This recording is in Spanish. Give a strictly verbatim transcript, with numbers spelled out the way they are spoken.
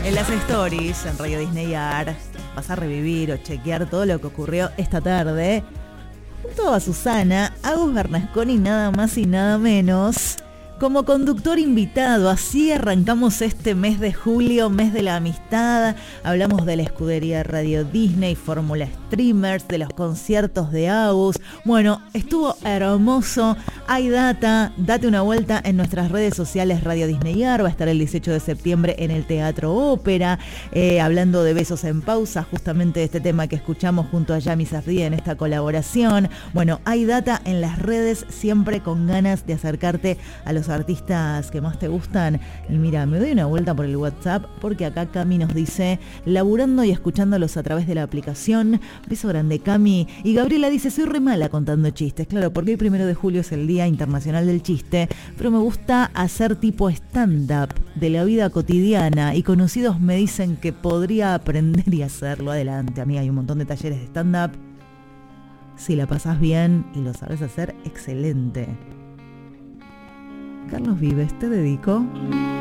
En las stories, en Radio Disney Ar, vas a revivir o chequear todo lo que ocurrió esta tarde junto a Susana, Agus Bernasconi, nada más y nada menos, como conductor invitado. Así arrancamos este mes de julio, mes de la amistad. Hablamos de la escudería Radio Disney, Fórmula Streamers, de los conciertos de Agus. Bueno, estuvo hermoso. Hay data, date una vuelta en nuestras redes sociales. Radio Disney Ar va a estar el dieciocho de septiembre en el Teatro Ópera, eh, hablando de Besos en Pausa, justamente de este tema que escuchamos junto a Yami Safdie en esta colaboración. Bueno, hay data en las redes, siempre con ganas de acercarte a los artistas que más te gustan. Y mira, me doy una vuelta por el WhatsApp porque acá Cami nos dice: laburando y escuchándolos a través de la aplicación. Beso grande, Cami. Y Gabriela dice: soy re mala contando chistes. Claro, porque hoy primero de julio es el Día Internacional del Chiste, pero me gusta hacer tipo stand-up de la vida cotidiana y conocidos me dicen que podría aprender y hacerlo. Adelante, amiga, hay un montón de talleres de stand-up. Si la pasás bien y lo sabes hacer, excelente. Carlos Vives, te dedico.